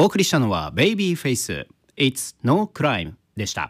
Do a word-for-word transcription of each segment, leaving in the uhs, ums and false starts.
お送りしたのはベイビーフェイス It's No Crime でした。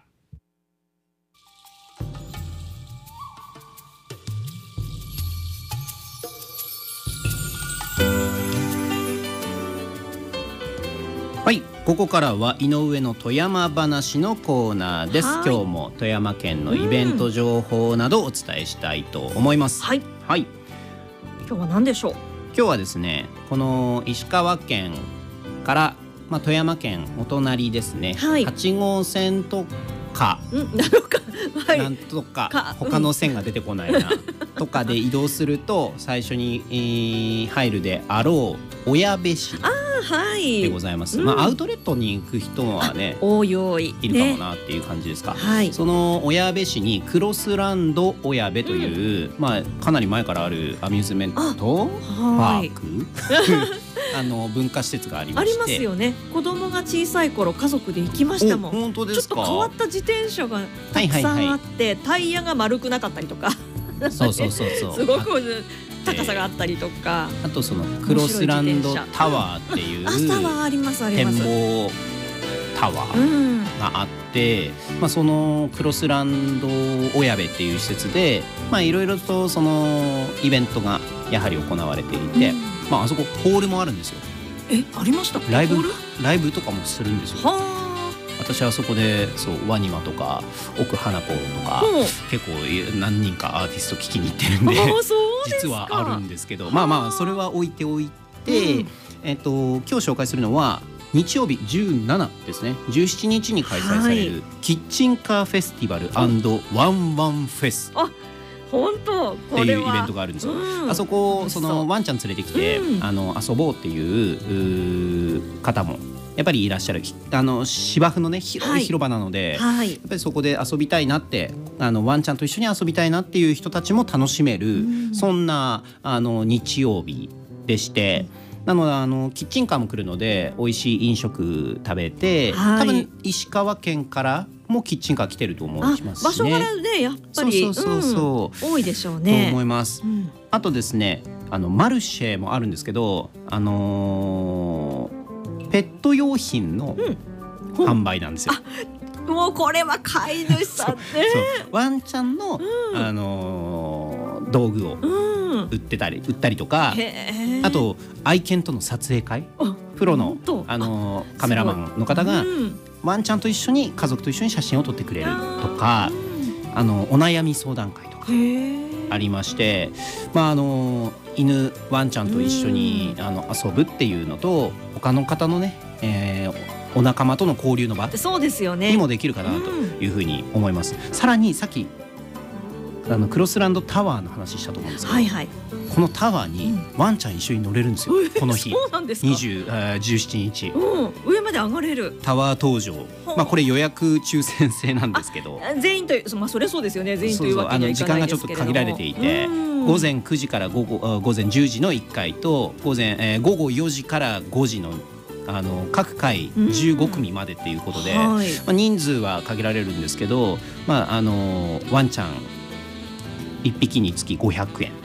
はい、ここからは井上の富山話のコーナーです。今日も富山県のイベント情報などをお伝えしたいと思います。 はい、 はい、 今日は何でしょう。 今日はですね、この石川県から、まあ、富山県お隣ですね、はい、はち号線とか、 うん、なのか、はい、 なんとかか他の線が出てこないな、うん、とかで移動すると最初に、えー、入るであろう小矢部市でございます。 はい、 まあ、アウトレットに行く人はね、 おいおいいるかもなっていう感じですか。 ね、はい、 その小矢部市にクロスランド小矢部という、うん、まあ、かなり前からあるアミューズメントパークあの文化施設がありまして、 ありますよね。子供が小さい頃家族で行きましたもん。 本当ですか。 ちょっと変わった自転車がたくさんあって、はいはいはい、タイヤが丸くなかったりとかそうそうそうそうすごく高さがあったりとか、 あとそのクロスランドタワーっていうタワーありますあります展望タワーがあって、うん、まあ、そのクロスランド小矢部っていう施設で、まあ、いろいろとそのイベントがやはり行われていて、うん、まあ、あそこホールもあるんですよ。 え、ありました。 ライブライブとかもするんですよ。 は私はそこでそうワニマとか奥花子とか結構何人かアーティスト聞きに行ってるんで実はあるんですけど、まあまあそれは置いておいて、うん、えっと今日紹介するのは日曜日じゅうしちですね、じゅうしちにちに開催される、はい、キッチンカーフェスティバル&ワンワンフェス本当っていうイベントがあるんですよ。うん、あそこそのワンちゃん連れてきて、うん、あの遊ぼうっていう、う方もやっぱりいらっしゃる。あの芝生のね広い広場なので、はいはい、やっぱりそこで遊びたいなって、あのワンちゃんと一緒に遊びたいなっていう人たちも楽しめる、うん、そんなあの日曜日でして、うん、なのであのキッチンカーも来るので美味しい飲食食べて、はい、多分石川県からもうキッチンカー来てると思いますしね。 場所柄ねやっぱりそうそうそうそう、 うん、多いでしょうねと思います。うん、あとですね、あのマルシェもあるんですけど、あのーペット用品の販売なんですよ。 うん、もうこれは飼い主さんね。 そうワンちゃんの、うん、あのー、道具を売ってたり、うん、売ったりとか、あと愛犬との撮影会、プロの、あのー、カメラマンの方が、うん、ワンちゃんと一緒に家族と一緒に写真を撮ってくれるとか、あのお悩み相談会とかありまして、まああの犬ワンちゃんと一緒に、うん、あの遊ぶっていうのと他の方のね、えー、お仲間との交流の場にもできるかなというふうに思います。うん、さらにさっきあのクロスランドタワーの話したと思うんですけど、はいはい、このタワーにワンちゃん一緒に乗れるんですよ、うん、この日そうなんですか。 にじゅう、じゅうしちにち、 うん、上まで上がれるタワー登場、まあ、これ予約抽選制なんですけど、 全員という、まあ、それそうですよね。全員というわけにはいかないですけれども、 そうそう、あの時間がちょっと限られていて、午前くじから午後、午前じゅうじのいっかいと午前、えー、午後よじからごじのあの各回じゅうごくみまでっていうことで、はい、まあ、人数は限られるんですけど、まあ、あのワンちゃんいっぴきにつきごひゃくえん、うん、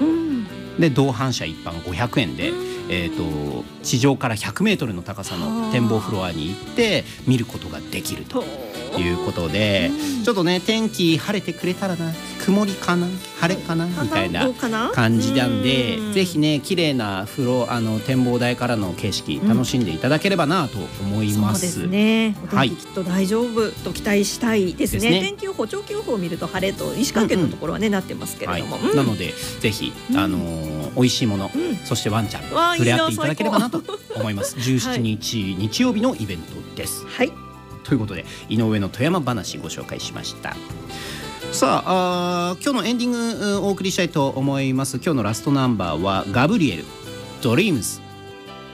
で同伴者一般ごひゃくえんで、うん、えーと地上からひゃくメートルの高さの展望フロアに行って見ることができるということで、うん、ちょっとね天気晴れてくれたらな、曇りかな晴れかなみたいな感じなんで、ぜひね綺麗なフロあの展望台からの景色楽しんでいただければなと思います。 そうですね、お天気きっと大丈夫と期待したいですね。ですね、天気予報長期予報を見ると晴れと石川県のところはね、うんうん、なってますけれども、はい、 なのでぜひ、あのー、美味しいもの、うん、そしてワンちゃん触れ合っていただければなと思います。じゅうしちにち、はい、日曜日のイベントです。 はい、 ということで井上の富山話ご紹介しました。さあ、あ今日のエンディングお送りしたいと思います。今日のラストナンバーはガブリエルドリームズ